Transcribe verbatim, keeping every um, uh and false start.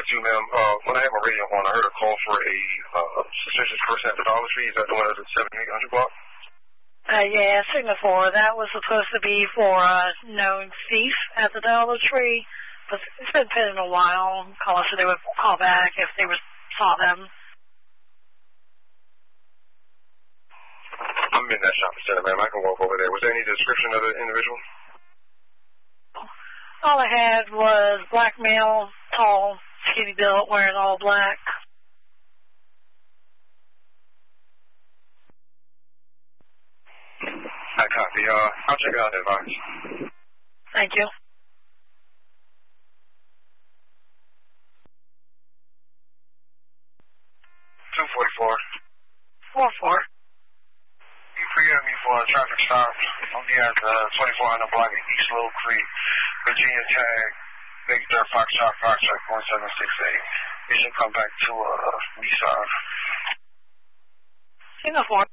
too, ma'am. Uh, when I had my radio on, I heard a call for a uh, suspicious person at the Dollar Tree. Is that the one that's at seventy-eight hundred block? Uh, yeah, Signal four. That was supposed to be for a known thief at the Dollar Tree, but it's been pending a while. Caller said they would call back if they was, saw them. I'm in that shopping center, ma'am. I can walk over there. Was there any description of the individual? All I had was black male, tall, skinny built, wearing all black. I copy. Uh, I'll check it out and advise. Thank you. two forty-four. four four. You forgive me for a traffic stop. I'll be at the twenty-four hundred block at East Little Creek, Virginia tag, Victor Foxtrot Foxtrot one seven six eight. You should come back to uh, Nissan. Signal four.